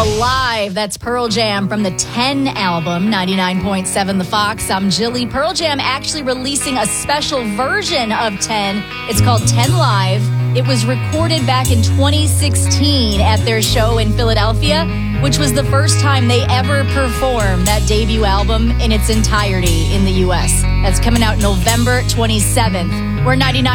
Alive. That's Pearl Jam from the 10 album, 99.7 The Fox. I'm Jilly. Pearl Jam actually releasing a special version of 10. It's called 10 Live. It was recorded back in 2016 at their show in Philadelphia, which was the first time they ever performed that debut album in its entirety in the U.S. That's coming out November 27th. We're 99.